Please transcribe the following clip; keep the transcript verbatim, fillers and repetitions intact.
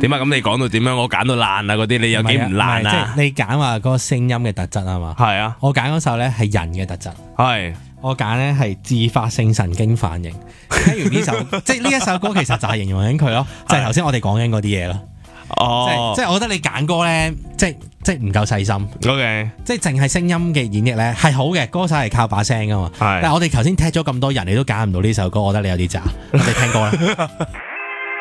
點解？咁你講到點樣？我揀到爛啊嗰啲，你有幾唔爛啊？ 即係你揀話嗰個聲音嘅特質啊嘛。 係啊， 我揀嗰首咧係人嘅特質。 係我揀咧係自發性神經反應。聽完呢首，即係呢一首歌，其實就係形容緊佢咯，就係頭先我哋講緊嗰啲嘢咯。 哦， 即係即係我覺得你揀歌咧，即係即係唔夠細心。 OK， 即係淨係聲音嘅演繹咧係好嘅，歌手係靠把聲噶嘛。 係， 但係我哋頭先踢咗咁多人，你都揀唔到呢首歌，我覺得你有啲渣。我哋聽歌啦。